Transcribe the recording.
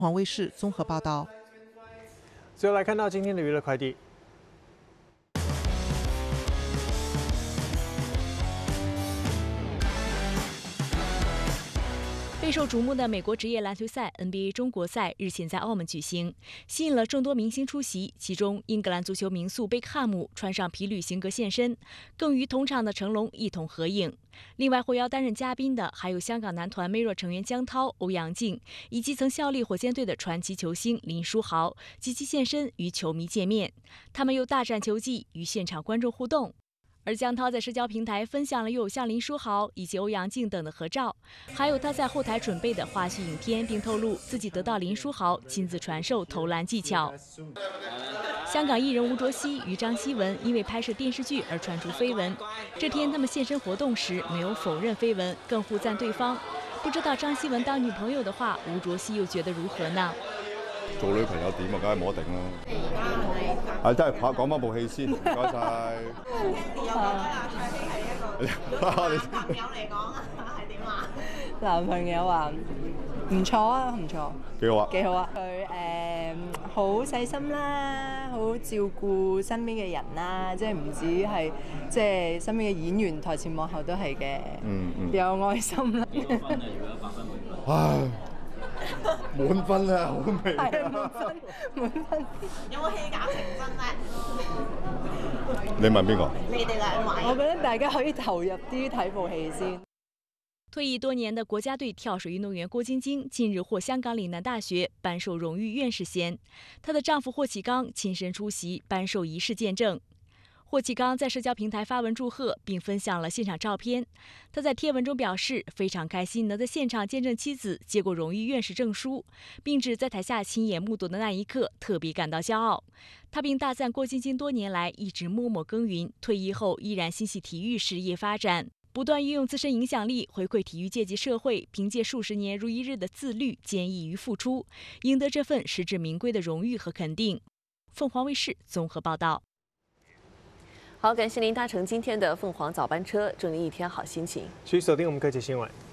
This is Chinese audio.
黄卫视综合报道。 最后来看到今天的娱乐快递。 备受瞩目的美国职业篮球赛 NBA 中国赛日前在澳门举行，吸引了众多明星出席。其中，英格兰足球名宿贝克汉姆穿上皮履行格现身，更与同场的成龙一同合影。另外，获邀担任嘉宾的还有香港男团 Mirror 成员姜涛、欧阳靖，以及曾效力火箭队的传奇球星林书豪，积极现身与球迷见面。他们又大展球技，与现场观众互动。 而姜涛在社交平台分享了与偶像林书豪以及欧阳靖等的合照，还有他在后台准备的花絮影片，并透露自己得到林书豪亲自传授投篮技巧。香港艺人吴卓羲与张曦雯因为拍摄电视剧而传出绯闻，这天他们现身活动时没有否認绯聞，更互讚對方。不知道張曦雯當女朋友的話，吳卓羲又覺得如何呢？ 做女朋友點啊，梗係冇得頂啦。係真係講翻部戲先，唔該晒。 有覺得阿蔡希係一個，如果男朋友嚟講啊，係點啊？ 男朋友啊，唔錯啊，唔錯。 幾好啊！ 幾好啊！佢好細心啦，好照顧身邊嘅人啦，即係唔止係即係身邊嘅演員，台前幕後都係嘅。有愛心啦。 唉。 滿分啊，好味啊！ 滿分。 有冇戲假情真咧？ 你問邊個？ 你哋兩位。 我覺得大家可以投入啲睇部戲先。 退役多年的国家队跳水运动员郭晶晶近日获香港岭南大学颁授荣誉院士衔，她的丈夫霍启刚亲身出席颁授仪式见证。 霍启刚在社交平台发文祝贺，并分享了现场照片。他在贴文中表示，非常开心能在现场见证妻子接过荣誉院士证书，并指在台下亲眼目睹的那一刻特别感到骄傲。他并大赞郭晶晶多年来一直默默耕耘，退役后依然心系体育事业发展，不断运用自身影响力回馈体育界及社会，凭借数十年如一日的自律、坚毅与付出，赢得这份实至名归的荣誉和肯定。凤凰卫视综合报道。 好，感谢您搭乘今天的凤凰早班车，祝您一天好心情。 继续锁定我们科技新闻。